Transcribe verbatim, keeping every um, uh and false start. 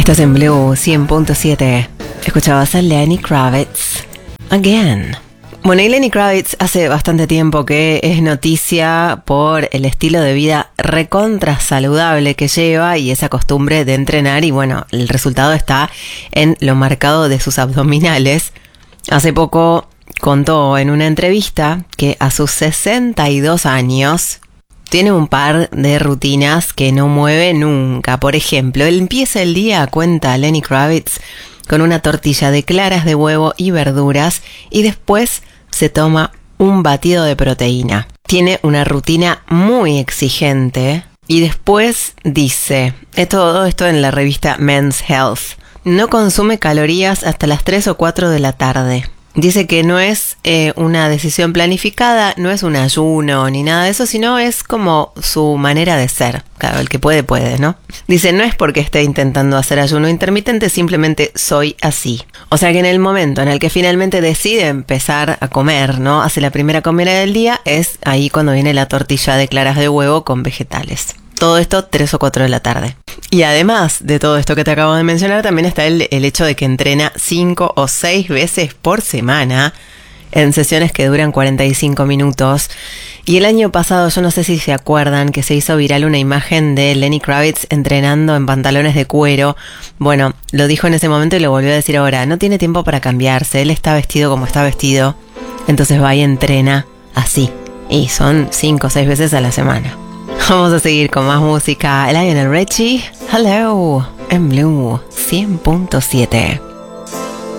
Estás en Blue cien punto siete. Escuchabas a Lenny Kravitz, Again. Bueno, y Lenny Kravitz hace bastante tiempo que es noticia por el estilo de vida recontra saludable que lleva y esa costumbre de entrenar, y bueno, el resultado está en lo marcado de sus abdominales. Hace poco contó en una entrevista que a sus sesenta y dos años tiene un par de rutinas que no mueve nunca. Por ejemplo, él empieza el día, cuenta Lenny Kravitz, con una tortilla de claras de huevo y verduras, y después se toma un batido de proteína. Tiene una rutina muy exigente y después dice, es todo esto en la revista Men's Health, no consume calorías hasta las tres o cuatro de la tarde. Dice que no es eh, una decisión planificada, no es un ayuno ni nada de eso, sino es como su manera de ser. Claro, el que puede, puede, ¿no? Dice, no es porque esté intentando hacer ayuno intermitente, simplemente soy así. O sea que en el momento en el que finalmente decide empezar a comer, ¿no? Hace la primera comida del día, es ahí cuando viene la tortilla de claras de huevo con vegetales. Todo esto tres o cuatro de la tarde. Y además de todo esto que te acabo de mencionar, también está el, el hecho de que entrena cinco o seis veces por semana en sesiones que duran cuarenta y cinco minutos. Y el año pasado, yo no sé si se acuerdan, que se hizo viral una imagen de Lenny Kravitz entrenando en pantalones de cuero. Bueno, lo dijo en ese momento y lo volvió a decir ahora. No tiene tiempo para cambiarse, él está vestido como está vestido. Entonces va y entrena así. Y son cinco o seis veces a la semana. Vamos a seguir con más música. Lionel Richie, Hello, en Blue cien punto siete.